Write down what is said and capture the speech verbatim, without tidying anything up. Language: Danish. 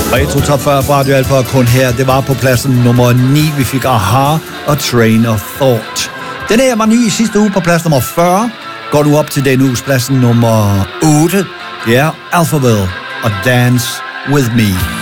Retro Top fyrre på Radio Alfa, kun her, det var på pladsen nummer ni. Vi fik A-ha og Train of Thought. Den her var ny i sidste uge på plads nummer fyrre. Går nu op til denne uges pladsen nummer otte. Det er Alphaville og Dance With Me.